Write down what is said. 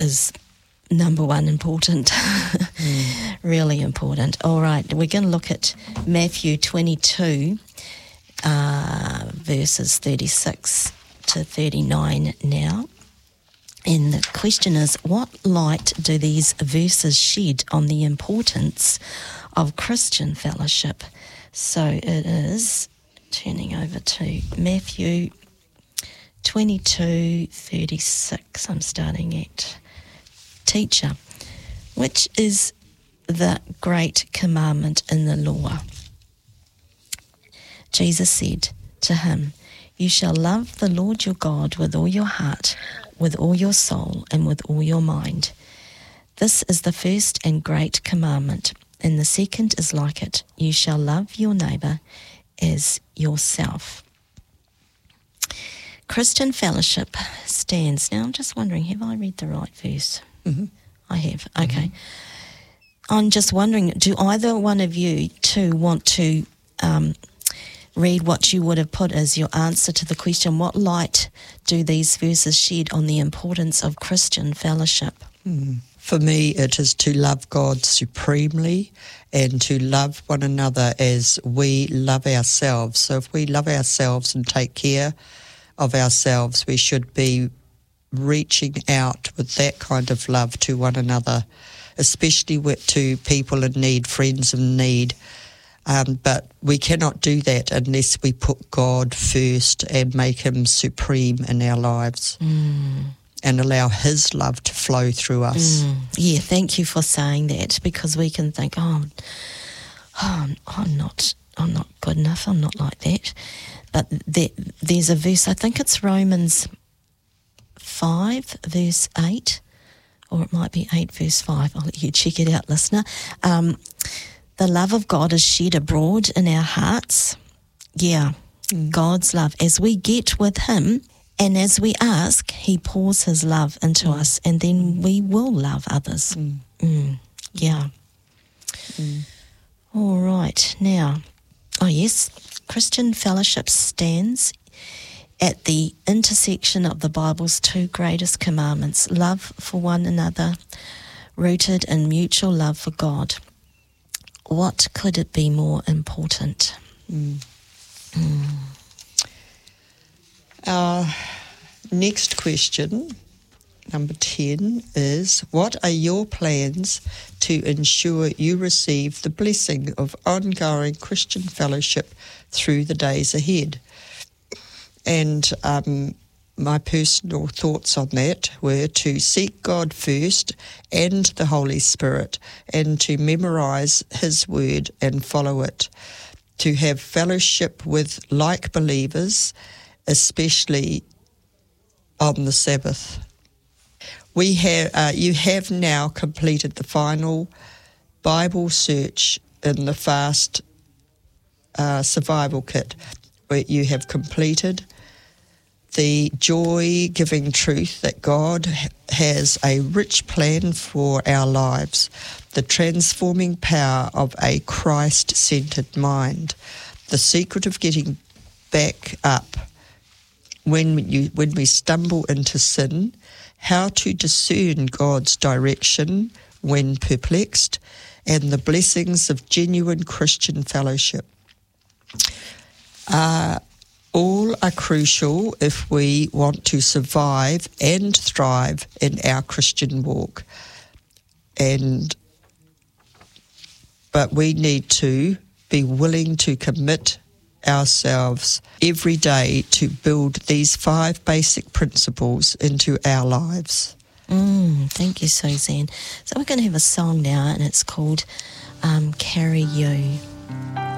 is number one important. Really important. All right, we're going to look at Matthew 22, verses 36 to 39 now. And the question is, what light do these verses shed on the importance of Christian fellowship? So it is turning over to Matthew 22:36. I'm starting at Teacher, which is the great commandment in the law? Jesus said to him, "You shall love the Lord your God with all your heart, with all your soul, and with all your mind. This is the first and great commandment, and the second is like it. You shall love your neighbour as yourself." Christian fellowship stands. Now I'm just wondering, have I read the right verse? Mm-hmm. I have. Okay. I'm just wondering, do either one of you two want to read what you would have put as your answer to the question, what light do these verses shed on the importance of Christian fellowship? For me, it is to love God supremely and to love one another as we love ourselves. So if we love ourselves and take care of ourselves, we should be reaching out with that kind of love to one another, especially to people in need, friends in need. But we cannot do that unless we put God first and make him supreme in our lives and allow his love to flow through us. Yeah, thank you for saying that, because we can think, I'm not good enough, I'm not like that. But there's a verse, I think it's Romans 5, verse 8, or it might be 8, verse 5. I'll let you check it out, listener. The love of God is shed abroad in our hearts. Yeah, God's love. As we get with him and as we ask, he pours his love into us, and then we will love others. Yeah. All right. Now, yes, Christian fellowship stands at the intersection of the Bible's two greatest commandments, love for one another, rooted in mutual love for God. What could it be more important? Our next question, number 10, is what are your plans to ensure you receive the blessing of ongoing Christian fellowship through the days ahead? And my personal thoughts on that were to seek God first and the Holy Spirit, and to memorise his word and follow it, to have fellowship with like believers, especially on the Sabbath. You have now completed the final Bible search in the FAST survival kit, where you have completed the joy-giving truth that God has a rich plan for our lives, the transforming power of a Christ-centered mind, the secret of getting back up when we stumble into sin, how to discern God's direction when perplexed, and the blessings of genuine Christian fellowship. All are crucial if we want to survive and thrive in our Christian walk. But we need to be willing to commit ourselves every day to build these 5 basic principles into our lives. Thank you, Suzanne. So we're going to have a song now, and it's called Carry You.